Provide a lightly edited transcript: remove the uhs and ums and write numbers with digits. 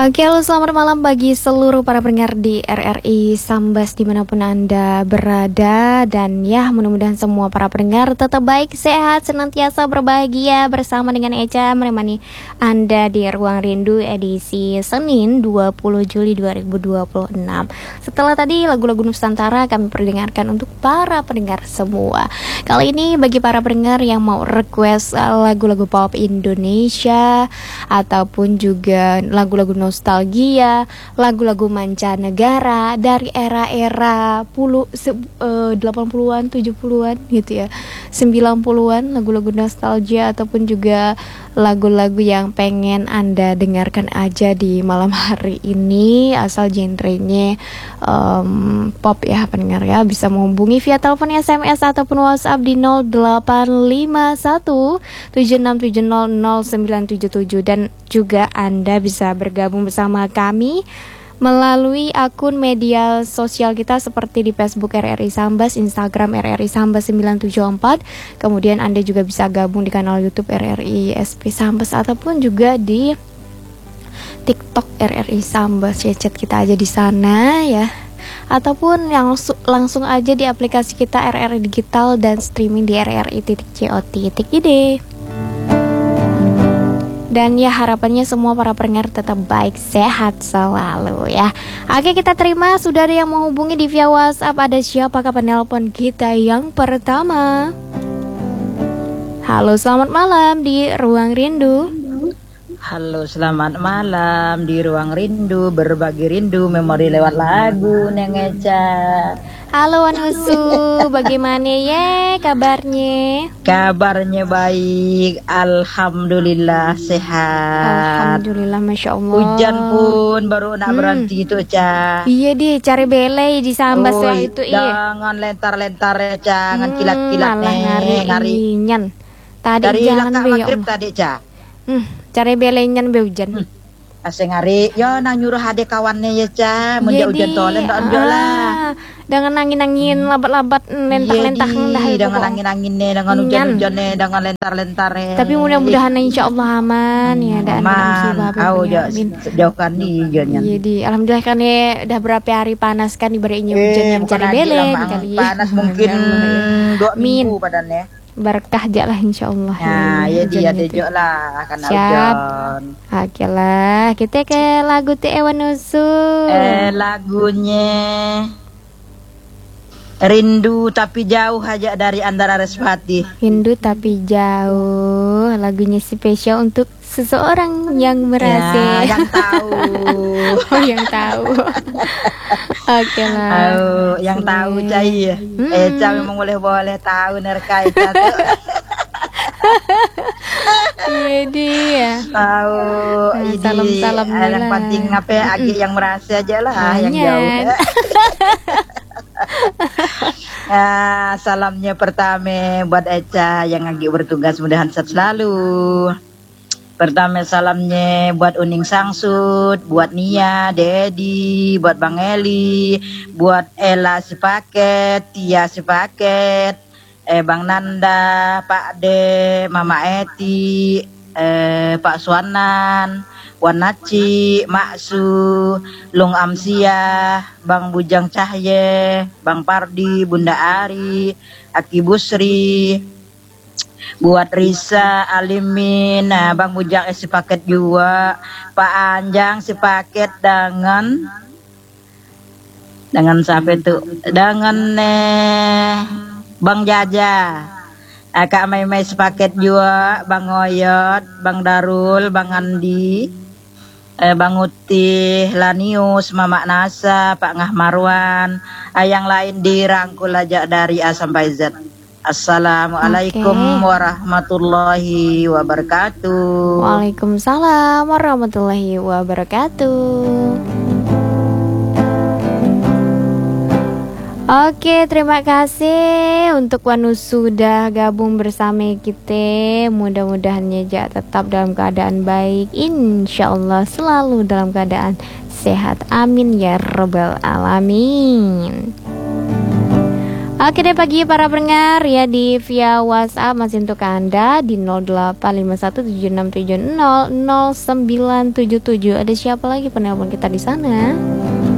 Oke, halo selamat malam bagi seluruh para pendengar di RRI Sambas dimanapun Anda berada. Dan ya, mudah-mudahan semua para pendengar tetap baik, sehat, senantiasa berbahagia bersama dengan Eca menemani Anda di Ruang Rindu edisi Senin 20 Juli 2026. Setelah tadi lagu-lagu Nusantara kami perdengarkan untuk para pendengar semua. Kali ini bagi para pendengar yang mau request lagu-lagu pop Indonesia ataupun juga lagu-lagu nostalgia, lagu-lagu mancanegara dari era-era 80-an, 70-an gitu ya, 90-an, lagu-lagu nostalgia ataupun juga lagu-lagu yang pengen Anda dengarkan aja di malam hari ini, asal genrenya pop ya pendengar ya, bisa menghubungi via telepon, SMS ataupun WhatsApp di 0851 76700977. Dan juga Anda bisa bergabung bersama kami melalui akun media sosial kita seperti di Facebook RRI Sambas, Instagram RRI Sambas 974. Kemudian Anda juga bisa gabung di kanal YouTube RRI SP Sambas ataupun juga di TikTok RRI Sambas. Ya, chat kita aja di sana ya. Ataupun yang langsung aja di aplikasi kita RRI Digital dan streaming di rri.co.id. Dan ya, harapannya semua para pendengar tetap baik, sehat selalu ya. Oke, kita terima sudah ada yang menghubungi di via WhatsApp. Ada siapakah penelpon kita yang pertama? Halo, selamat malam di Ruang Rindu. Halo, selamat malam di Ruang Rindu, berbagi rindu memori lewat lagu Neng Eca. Halo Wanusu, bagaimana ya kabarnya? Kabarnya baik, alhamdulillah sehat. Alhamdulillah, masya Allah. Hujan pun baru nak berhenti itu Ca. Iya di cari belai di Sambas ya itu iya. Jangan lentar-lentar ya Ca, jangan kilat-kilat ngari. Tadi dari jangan lakak be ya maghrib Allah. tadi Ca. Cari belainya be hujan. Asing hari, yo nang nyuruh ade kawannya ya Ca, menjauh hujan tolen tak lah. Dengan angin-angin labat-labat lentak-lentak dah itu. Dengan angin-anginnya, dengan hujan-hujannya, dengan lentar-lentarnya. Tapi mudah-mudahan insya Allah aman ya. Aman. Jauhkan di hujannya. Jadi alhamdulillah kan ya udah berapa hari panas kan ibaratnya hujannya mencari belen kali. Panas mungkin 2 minggu badannya. Berkah aja lah insya Allah. Nah ya dia dejok lah karena hujan. Oke lah, kita ke lagu Wanusu. Lagunya Rindu Tapi Jauh aja dari Andara Respati. Rindu Tapi Jauh, lagunya spesial untuk seseorang yang merasa yang tahu. Oh, yang tahu. Oke lah. Yang tahu cai. Eca memang boleh tahu nerka Eca tuh. Iya dia. Tahu. Salam-salam yang penting apa agi yang merasa aja lah yang jauh. Salamnya pertama buat Eca yang lagi bertugas, mudahan sehat selalu. Pertama salamnya buat Uning Sangsut, buat Nia, Dedi, buat Bang Eli, buat Ella sepaket, Tia sepaket, Bang Nanda, Pak De, Mama Eti, Pak Suanan, Wan Naci, Maksu, Lung Amsia, Bang Bujang Cahye, Bang Pardi, Bunda Ari, Aki Busri, buat Risa, Alimin, Bang Bujang sepaket juga, Pak Anjang sepaket dengan siapa itu? Dengan Bang Jaja. Kak Mai sepaket juga, Bang Oyot, Bang Darul, Bang Andi, Bang Uti, Lanius, Mama Nasa, Pak Ngah Marwan, yang lain dirangkul aja dari A sampai Z. Assalamualaikum warahmatullahi wabarakatuh. Waalaikumsalam warahmatullahi wabarakatuh. Oke, terima kasih untuk Wanu sudah gabung bersama kita. Mudah-mudahan ya tetap dalam keadaan baik, insya Allah selalu dalam keadaan sehat, amin ya rabbal alamin. Oke deh pagi para pendengar ya, di via WhatsApp masih untuk Anda di 085176700977. Ada siapa lagi penelpon kita di sana?